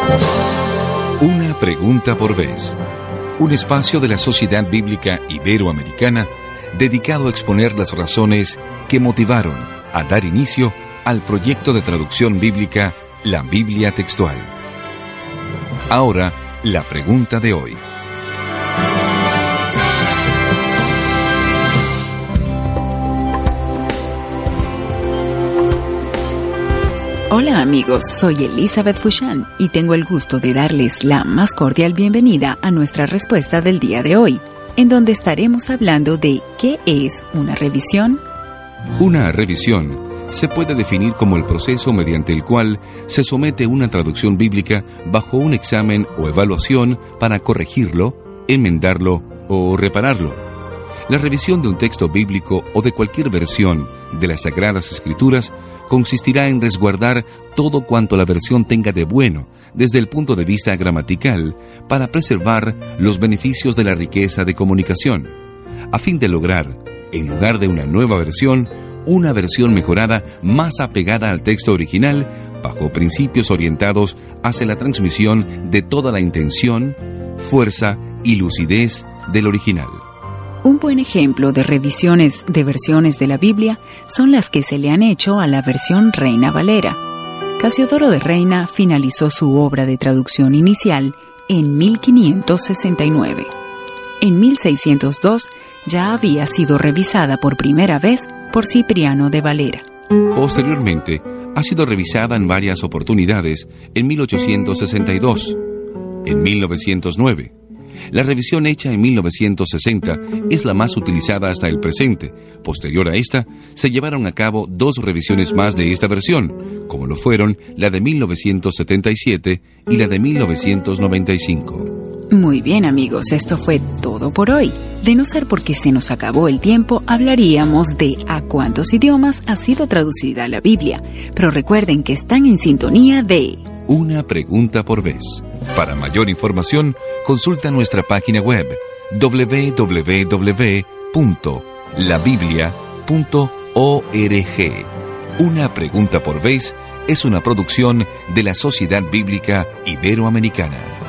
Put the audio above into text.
Una pregunta por vez. Un espacio de la Sociedad Bíblica Iberoamericana dedicado a exponer las razones que motivaron a dar inicio al proyecto de traducción bíblica La Biblia Textual. Ahora, la pregunta de hoy. Hola amigos, soy Elizabeth Fouchán y tengo el gusto de darles la más cordial bienvenida a nuestra respuesta del día de hoy, en donde estaremos hablando de ¿qué es una revisión? Una revisión se puede definir como el proceso mediante el cual se somete una traducción bíblica bajo un examen o evaluación para corregirlo, enmendarlo o repararlo. La revisión de un texto bíblico o de cualquier versión de las Sagradas Escrituras consistirá en resguardar todo cuanto la versión tenga de bueno desde el punto de vista gramatical para preservar los beneficios de la riqueza de comunicación, a fin de lograr, en lugar de una nueva versión, una versión mejorada más apegada al texto original bajo principios orientados hacia la transmisión de toda la intención, fuerza y lucidez del original. Un buen ejemplo de revisiones de versiones de la Biblia son las que se le han hecho a la versión Reina Valera. Casiodoro de Reina finalizó su obra de traducción inicial en 1569. En 1602 ya había sido revisada por primera vez por Cipriano de Valera. Posteriormente, ha sido revisada en varias oportunidades en 1862, en 1909. La revisión hecha en 1960 es la más utilizada hasta el presente. Posterior a esta, se llevaron a cabo dos revisiones más de esta versión, como lo fueron la de 1977 y la de 1995. Muy bien amigos, esto fue todo por hoy. De no ser porque se nos acabó el tiempo, hablaríamos de a cuántos idiomas ha sido traducida la Biblia. Pero recuerden que están en sintonía de Una pregunta por vez. Para mayor información, consulta nuestra página web www.labiblia.org. Una pregunta por vez es una producción de la Sociedad Bíblica Iberoamericana.